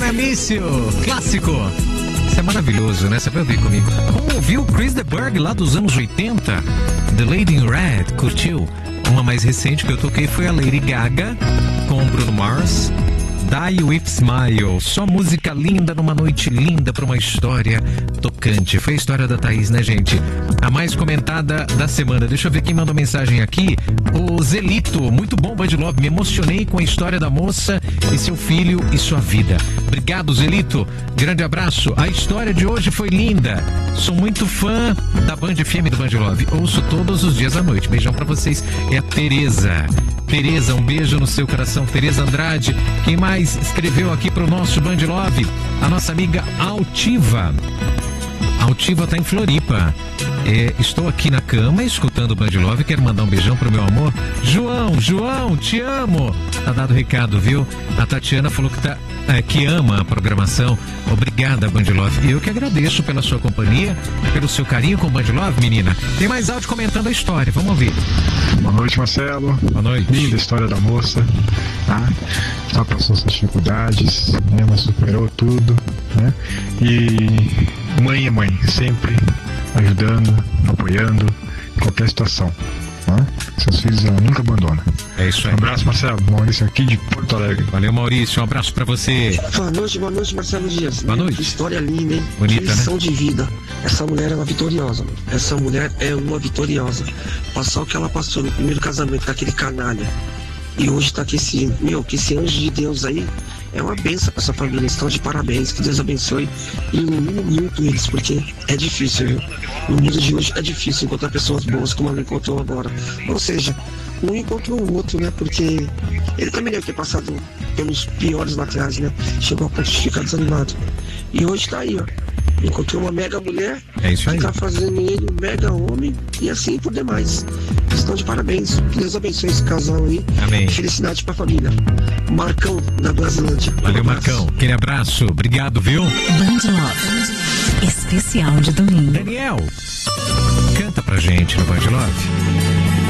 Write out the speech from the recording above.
Alicio, clássico. Isso é maravilhoso, né? Você vai ouvir comigo. Como ouviu Chris de Burgh lá dos anos 80? The Lady in Red, curtiu? Uma mais recente que eu toquei foi a Lady Gaga com Bruno Mars. Die With Smile, só música linda numa noite linda pra uma história tocante. Foi a história da Thaís, né, gente? A mais comentada da semana. Deixa eu ver quem mandou mensagem aqui. O Zelito, muito bom, Band Love. Me emocionei com a história da moça e seu filho e sua vida. Obrigado, Zelito. Grande abraço. A história de hoje foi linda. Sou muito fã da Band FM do Band Love. Ouço todos os dias à noite. Beijão pra vocês. É a Tereza. Tereza, um beijo no seu coração. Tereza Andrade. Quem mais escreveu aqui pro nosso Band Love? A nossa amiga Altiva. Altiva tá em Floripa. Estou aqui na cama escutando o Band Love. Quero mandar um beijão pro meu amor João, te amo. Tá dado o recado, viu? A Tatiana falou que ama a programação. Obrigada, Band Love. Eu que agradeço pela sua companhia, pelo seu carinho com o Band Love, menina. Tem mais áudio comentando a história, vamos ouvir. Boa noite, Marcelo. Boa noite. Linda a história da moça, tá? Ela passou suas dificuldades, né? Mas superou tudo, né? E mãe é mãe, sempre ajudando, apoiando em qualquer situação, tá? Seus filhos ela nunca abandona. É isso aí. Um abraço, Marcelo. Maurício aqui de Porto Alegre. Valeu, Maurício. Um abraço pra você. Boa noite, Marcelo Dias. Boa noite. Que história linda, hein? Bonita, que lição, né? de vida. Essa mulher é uma vitoriosa. Essa mulher é uma vitoriosa. Passar o que ela passou no primeiro casamento com aquele canalha. E hoje tá com esse anjo de Deus aí. É uma benção pra essa família. Estão de parabéns. Que Deus abençoe e ilumine muito eles, porque é difícil, viu? No mundo de hoje é difícil encontrar pessoas boas como ela encontrou agora. Ou seja, um encontrou o outro, né? Porque ele também deve ter passado pelos piores lá atrás, né? Chegou a ponto de ficar desanimado. E hoje tá aí, ó. Encontrou uma mega mulher. É isso aí. Que tá fazendo ele um mega homem e assim por demais. Estão de parabéns. Que Deus abençoe esse casal aí. Amém. Felicidade pra família. Marcão, da Brasilândia. Valeu, Marcão. Aquele abraço. Obrigado, viu? Band Love. Especial de domingo. Daniel, canta pra gente no Band Love.